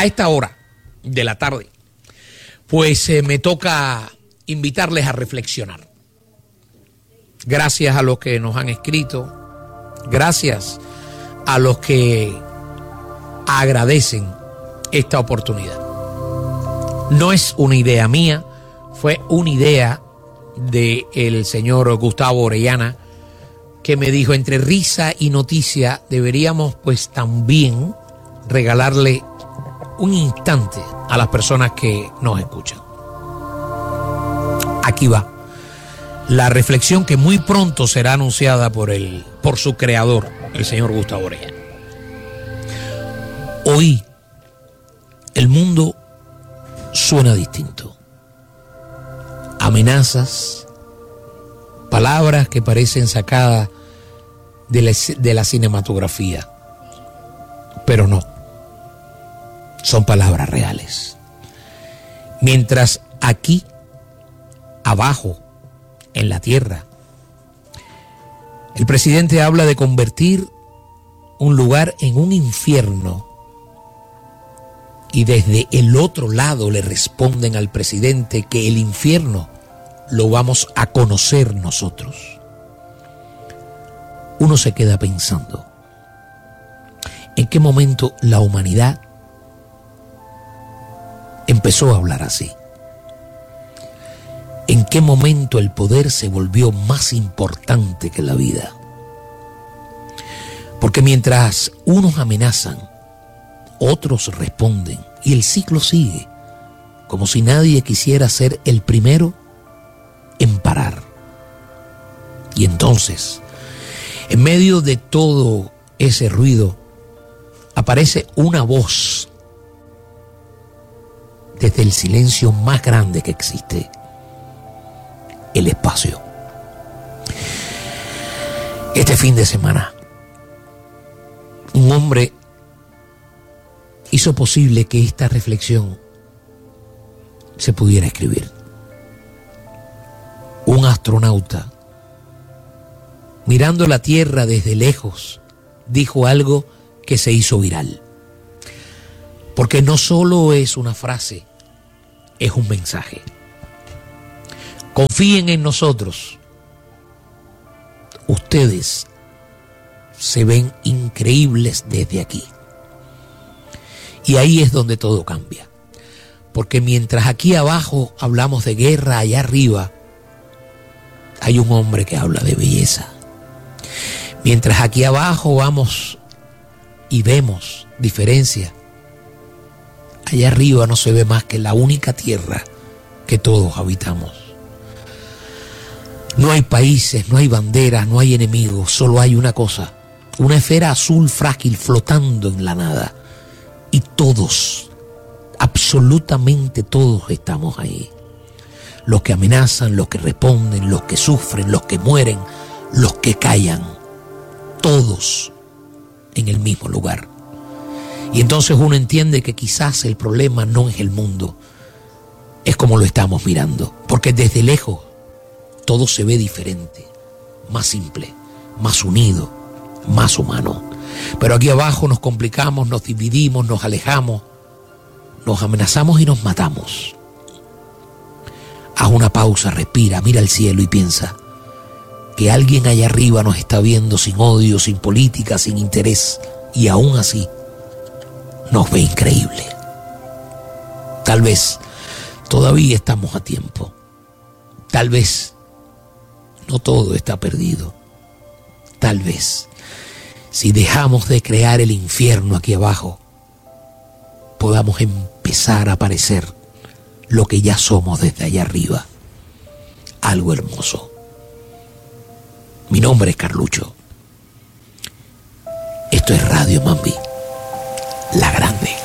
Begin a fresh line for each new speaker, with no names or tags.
a esta hora de la tarde, pues me toca invitarles a reflexionar. Gracias a los que nos han escrito, gracias a los que agradecen esta oportunidad. No es una idea mía, fue una idea del señor Gustavo Orellana, que me dijo, entre risa y noticia deberíamos pues también regalarle un instante a las personas que nos escuchan. Aquí va la reflexión que muy pronto será anunciada por su creador, el señor Gustavo Orellana. Hoy el mundo suena distinto. Amenazas, palabras que parecen sacadas de la cinematografía, pero no, son palabras reales. Mientras aquí, abajo, en la tierra, el presidente habla de convertir un lugar en un infierno, y desde el otro lado le responden al presidente que el infierno lo vamos a conocer nosotros. Uno se queda pensando, ¿en qué momento la humanidad empezó a hablar así? ¿En qué momento el poder se volvió más importante que la vida? Porque mientras unos amenazan, otros responden, y el ciclo sigue, como si nadie quisiera ser el primero en parar. Y entonces, en medio de todo ese ruido, aparece una voz desde el silencio más grande que existe, el espacio. Este fin de semana, un hombre hizo posible que esta reflexión se pudiera escribir. Un astronauta, mirando la Tierra desde lejos, dijo algo que se hizo viral. Porque no solo es una frase, es un mensaje. Confíen en nosotros. Ustedes se ven increíbles desde aquí. Y ahí es donde todo cambia. Porque mientras aquí abajo hablamos de guerra, allá arriba hay un hombre que habla de belleza. Mientras aquí abajo vamos y vemos diferencia, allá arriba no se ve más que la única tierra que todos habitamos. No hay países, no hay banderas, no hay enemigos, solo hay una cosa, una esfera azul frágil flotando en la nada. Y todos, absolutamente todos estamos ahí. Los que amenazan, los que responden, los que sufren, los que mueren, los que callan. Todos en el mismo lugar. Y entonces uno entiende que quizás el problema no es el mundo, es como lo estamos mirando. Porque desde lejos todo se ve diferente, más simple, más unido, más humano. Pero aquí abajo nos complicamos, nos dividimos, nos alejamos, nos amenazamos y nos matamos. Haz una pausa, respira, mira al cielo y piensa que alguien allá arriba nos está viendo sin odio, sin política, sin interés, y aún así nos ve increíble. Tal vez todavía estamos a tiempo. Tal vez no todo está perdido. Tal vez, si dejamos de crear el infierno aquí abajo, podamos empezar a parecer lo que ya somos desde allá arriba. Algo hermoso. Mi nombre es Carlucho. Esto es Radio Mambi, la grande.